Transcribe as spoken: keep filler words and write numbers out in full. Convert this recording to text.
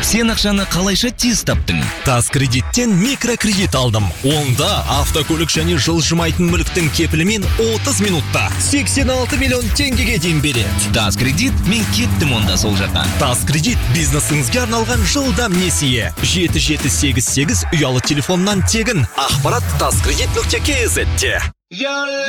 Сен ақшаны қалайша тез таптың? Тас кредиттен микрокредит алдым. Онда автокөлік және жылжымайтын мүліктің кепілімен отыз минутта сексен алты миллион теңгеге дейін береді. Тас кредит, мен кеттім онда сол жаққа. Тас кредит бизнесіңізге арналған жылдам несие. жеті жеті сегіз сегіз ұялы телефоннан тегін. Ақпарат таскредит нүкте кз-де.